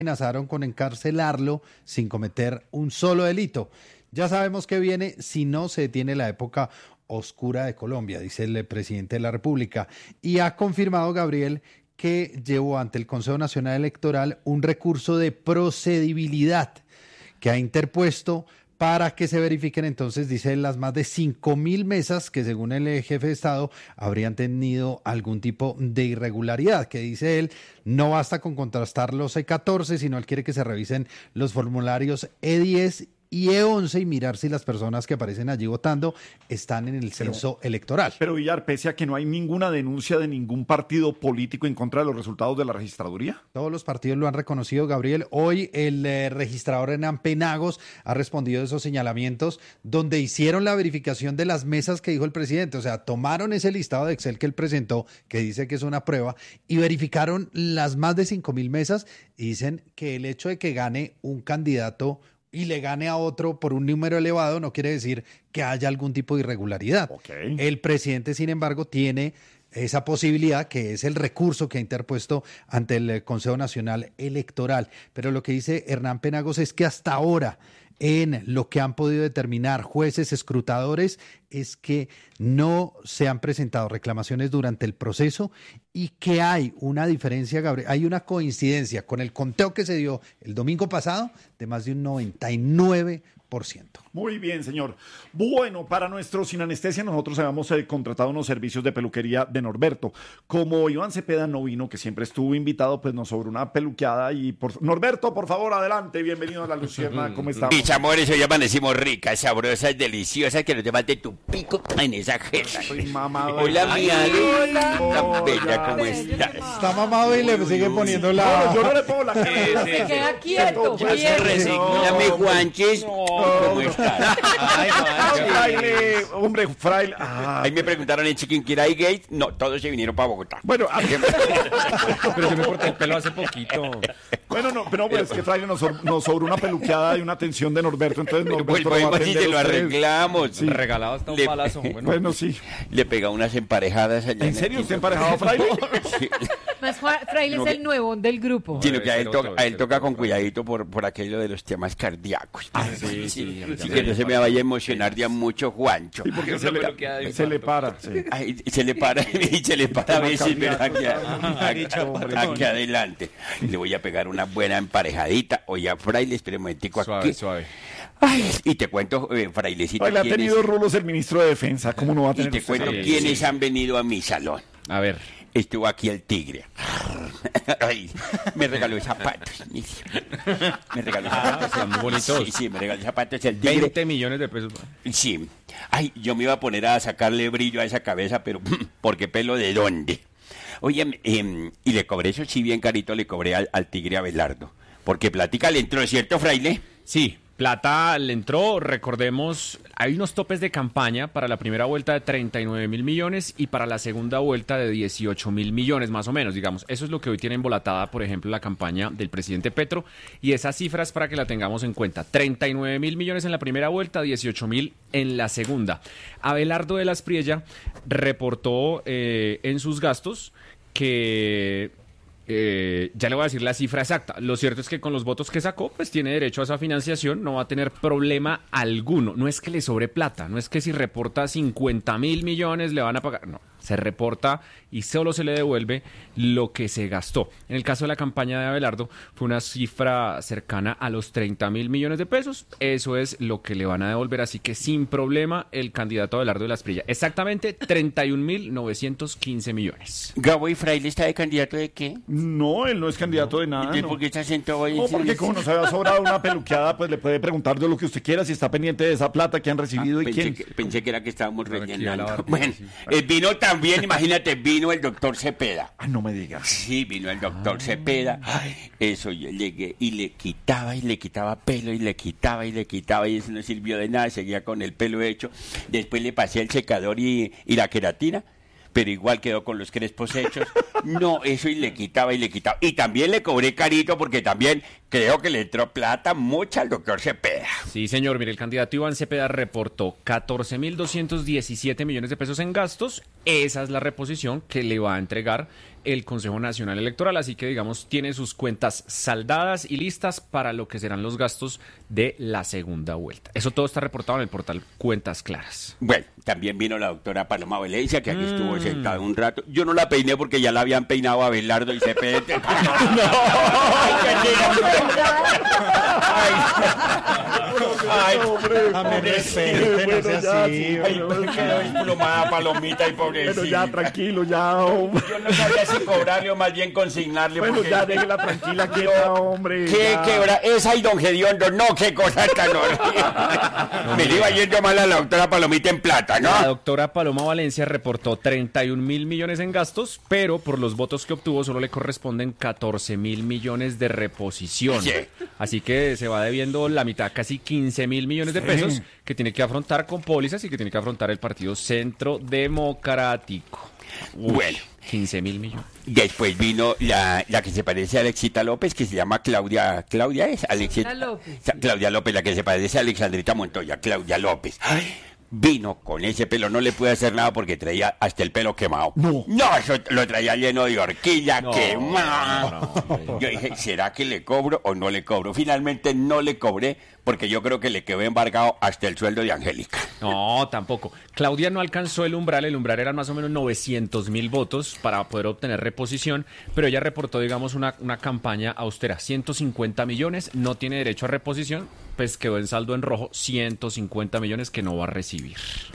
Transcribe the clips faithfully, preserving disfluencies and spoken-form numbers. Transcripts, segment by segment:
amenazaron con encarcelarlo sin cometer un solo delito. Ya sabemos que viene si no se detiene la época oscura de Colombia, dice el presidente de la República. Y ha confirmado, Gabriel, que llevó ante el Consejo Nacional Electoral un recurso de procedibilidad que ha interpuesto para que se verifiquen entonces, dice, las más de cinco mil mesas que según el jefe de Estado habrían tenido algún tipo de irregularidad, que dice él, no basta con contrastar los E catorce, sino él quiere que se revisen los formularios E diez y E once y mirar si las personas que aparecen allí votando están en el censo pero, electoral. Pero Villar, pese a que no hay ninguna denuncia de ningún partido político en contra de los resultados de la registraduría. Todos los partidos lo han reconocido, Gabriel. Hoy el eh, registrador Hernán Penagos ha respondido a esos señalamientos donde hicieron la verificación de las mesas que dijo el presidente. O sea, tomaron ese listado de Excel que él presentó, que dice que es una prueba, y verificaron las más de cinco mil mesas y dicen que el hecho de que gane un candidato y le gane a otro por un número elevado no quiere decir que haya algún tipo de irregularidad. Okay. El presidente, sin embargo, tiene esa posibilidad, que es el recurso que ha interpuesto ante el Consejo Nacional Electoral. Pero lo que dice Hernán Penagos es que hasta ahora, en lo que han podido determinar jueces escrutadores, es que no se han presentado reclamaciones durante el proceso y que hay una diferencia, Gabriel, hay una coincidencia con el conteo que se dio el domingo pasado de más de un noventa y nueve por ciento. Muy bien, señor. Bueno, para nuestro Sin Anestesia, nosotros habíamos eh, contratado unos servicios de peluquería de Norberto. Como Iván Cepeda no vino, que siempre estuvo invitado, pues nos sobró una peluqueada y por... Norberto, por favor, adelante, bienvenido a La Lucierna, ¿cómo estamos? Mis amores, hoy amanecimos ricas, sabrosas, deliciosas, que no te mate tu pico en esa jeta. Soy mamado. Hola, mi Ale. Hola. Tan bella como estás. Está mamado y le sigue poniendo la... No, yo no le pongo la cara. Se queda quieto. Ya se resignó. Dame, Juanches. ¿Cómo estás? Ay, fraile, hombre, fraile. Ah. Ahí me preguntaron en Chiquinquirá y Gate. No, todos se vinieron para Bogotá. Bueno, a... pero yo me corté el pelo hace poquito. Bueno, no, pero no, pues es que fraile nos, nos sobró una peluqueada y una atención de Norberto, entonces Norberto pues, lo va a pues, atender si te lo ustedes. arreglamos. Sí. Regalado hasta un Le... balazo. Bueno. bueno, sí. Le pega unas emparejadas allá. ¿En serio usted emparejado, fraile? Sí. Más fraile No, es el nuevón del grupo. Sino que a él, Otro, toca, a él toca con otro. cuidadito por, por aquello de los temas cardíacos. Ah, sí, sí. Así que no se me vaya a emocionar ya mucho, Juancho. Sí, porque Una se le, peluqueada de se le infarto. para. Sí. Ay, se le para y se le para a veces, ¿verdad? Aquí, aquí, aquí adelante. Le voy a pegar una buena emparejadita. Oye, a Fraile, espere un momentico Suave, aquí. suave. Ay, y te cuento, eh, Frailecito, Oye, ha quiénes- tenido rulos el ministro de Defensa. ¿Cómo no va a y tener te usted cuento esa- Sí, quiénes sí. han venido a mi salón. A ver. Estuvo aquí el tigre. Ay, me regaló zapatos. Me regaló zapatos. están muy bonitos. Sí, sí, me regaló zapatos el tigre. veinte millones de pesos. Sí. Ay, yo me iba a poner a sacarle brillo a esa cabeza, pero ¿por qué pelo de dónde? Oye, eh, y le cobré eso sí bien carito, le cobré al, al tigre Abelardo. Porque plática le entró, ¿cierto, fraile? Sí, plata le entró, recordemos, hay unos topes de campaña para la primera vuelta de treinta y nueve mil millones y para la segunda vuelta de dieciocho mil millones, más o menos, digamos. Eso es lo que hoy tiene embolatada, por ejemplo, la campaña del presidente Petro, y esas cifras para que la tengamos en cuenta. treinta y nueve mil millones en la primera vuelta, dieciocho mil en la segunda. Abelardo de la Espriella reportó eh, en sus gastos que... Eh, ya le voy a decir la cifra exacta. Lo cierto es que con los votos que sacó, pues tiene derecho a esa financiación, no va a tener problema alguno. No es que le sobre plata, no es que si reporta cincuenta mil millones le van a pagar, no. Se reporta y solo se le devuelve lo que se gastó. En el caso de la campaña de Abelardo, fue una cifra cercana a los treinta mil millones de pesos. Eso es lo que le van a devolver, así que sin problema el candidato Abelardo de la Espriella. Exactamente treinta y un mil novecientos quince millones. ¿Gabo y Fraile está de candidato de qué? No, él no es candidato de nada. ¿Y no. por qué está sentado ahí? No, porque como nos había sobrado una peluqueada, pues le puede preguntar de lo que usted quiera, si está pendiente de esa plata que han recibido Ah, y pensé, quién. que, pensé que era que estábamos Claro, aquí a la rellenando. barba, Bueno, sí. eh, vino también, imagínate, vino el doctor Cepeda. Ah, no me digas. Sí, vino el doctor Cepeda. Ay, eso, yo llegué y le quitaba y le quitaba pelo y le quitaba y le quitaba y eso no sirvió de nada, seguía con el pelo hecho. Después le pasé el secador y, y la queratina, pero igual quedó con los crespos hechos. No, eso y le quitaba y le quitaba. Y también le cobré carito porque también creo que le entró plata mucha al doctor Cepeda. Cepeda. Sí, señor. Mire, el candidato Iván Cepeda reportó catorce mil doscientos diecisiete millones de pesos en gastos. Esa es la reposición que le va a entregar el Consejo Nacional Electoral. Así que, digamos, tiene sus cuentas saldadas y listas para lo que serán los gastos de la segunda vuelta. Eso todo está reportado en el portal Cuentas Claras. Bueno, también vino la doctora Paloma Valencia, que aquí mm. estuvo sentada un rato. Yo no la peiné porque ya la habían peinado a Abelardo y Cepeda. Ay, hombre, Dame respeto, no sea así. Ay, quedó desplomada Palomita y pobrecita. Pero ya, tranquilo, ya, hombre. Yo no sabía si cobrarle o más bien consignarle. Bueno, porque... ya, déjela tranquila, quieta, hombre. ¿Qué ya. quebra? Esa y don Gediondo, no, qué cosa tan horrible. No, me le iba yendo mal a la doctora Palomita en plata, ¿no? La doctora Paloma Valencia reportó treinta y un mil millones en gastos, pero por los votos que obtuvo solo le corresponden catorce mil millones de reposición. Sí. Así que se va debiendo la mitad, casi quince mil millones de pesos sí. que tiene que afrontar con pólizas y que tiene que afrontar el Partido Centro Democrático. Uy, bueno. quince mil millones. Después vino la, la que se parece a Alexita López, que se llama Claudia. ¿Claudia es? Alexita López. Claudia López, la que se parece a Alexandrita Montoya, Claudia López. Ay, vino con ese pelo, no le pude hacer nada porque traía hasta el pelo quemado. No. No, eso lo traía lleno de horquilla, No, quemado. no, no, Yo dije, ¿será que le cobro o no le cobro? Finalmente no le cobré porque yo creo que le quedó embargado hasta el sueldo de Angélica. No, tampoco. Claudia no alcanzó el umbral, el umbral eran más o menos novecientos mil votos para poder obtener reposición, pero ella reportó, digamos, una, una campaña austera, ciento cincuenta millones, no tiene derecho a reposición, pues quedó en saldo en rojo, ciento cincuenta millones que no va a recibir.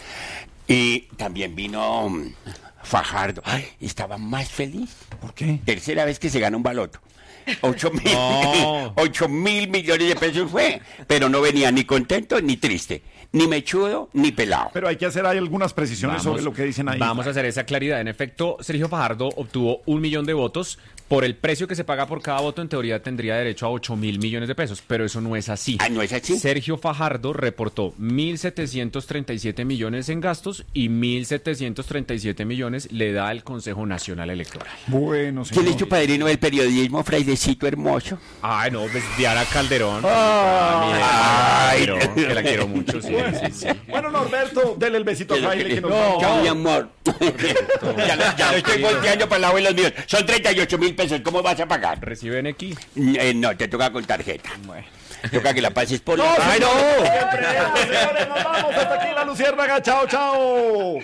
Y también vino um, Fajardo. Ay, estaba más feliz. ¿Por qué? Tercera vez que se gana un baloto. Ocho mil, No. ocho mil millones de pesos fue, pero no venía ni contento ni triste, ni mechudo ni pelado. Pero hay que hacer ahí algunas precisiones Vamos, sobre lo que dicen ahí. Vamos a hacer esa claridad. En efecto, Sergio Fajardo obtuvo un millón de votos. Por el precio que se paga por cada voto, en teoría tendría derecho a ocho mil millones de pesos, pero eso no es así. Ah, ¿no es así? Sergio Fajardo reportó mil setecientos treinta y siete millones en gastos y mil setecientos treinta y siete millones le da el Consejo Nacional Electoral. Bueno, ¿Quién señor. es tu padrino del periodismo, frailecito hermoso? Ay, no, pues Diana Calderón. Ah, Ay, Calderón, que la quiero mucho, sí, sí, sí. Bueno, Norberto, dele el besito a Fraile que nos No, va. mi amor. ya, lo- ya lo estoy volteando para el lado de los míos. Son treinta y ocho mil pesos, ¿cómo vas a pagar? Reciben aquí. Eh, no, te toca con tarjeta. Bueno. Toca que la pases por No, la... ¡Ay, no! Siempre, señores, nos vamos. Hasta aquí la Luciérnaga. Chao, chao.